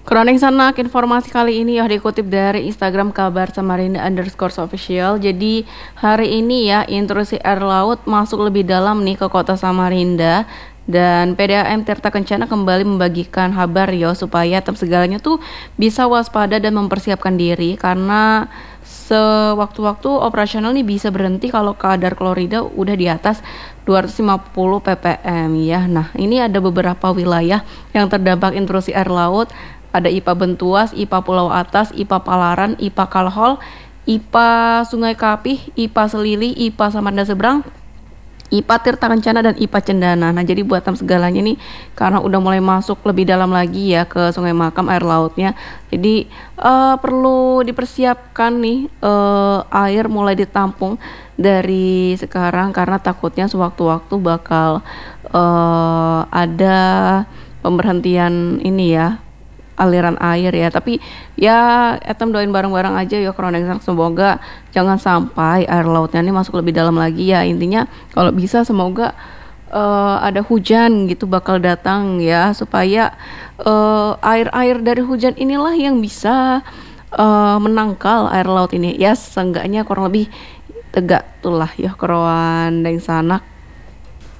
Kronik Sanak, informasi kali ini ya dikutip dari Instagram kabar Samarinda_official. Jadi hari ini ya intrusi air laut masuk lebih dalam nih ke kota Samarinda. Dan PDAM Tirta Kencana kembali membagikan kabar ya supaya tetap segalanya tuh bisa waspada dan mempersiapkan diri, karena sewaktu-waktu operasional nih bisa berhenti kalau kadar klorida udah di atas 250 ppm ya. Nah, ini ada beberapa wilayah yang terdampak intrusi air laut. Ada IPA Bentuas, IPA Pulau Atas, IPA Palaran, IPA Kalhol, IPA Sungai Kapih, IPA Selili, IPA Samanda Seberang, IPA Tirta Kencana, dan IPA Cendana. Nah, jadi buatan segalanya nih karena udah mulai masuk lebih dalam lagi ya ke Sungai Makam air lautnya. Jadi perlu dipersiapkan nih, air mulai ditampung dari sekarang karena takutnya sewaktu-waktu bakal ada pemberhentian ini ya, aliran air ya. Tapi ya etem doain bareng-bareng aja ya Kronesak, semoga jangan sampai air lautnya ini masuk lebih dalam lagi ya. Intinya kalau bisa semoga ada hujan gitu bakal datang ya, supaya air-air dari hujan inilah yang bisa menangkal air laut ini ya, seenggaknya kurang lebih tegak tuh lah ya Kroan Deng Sanak.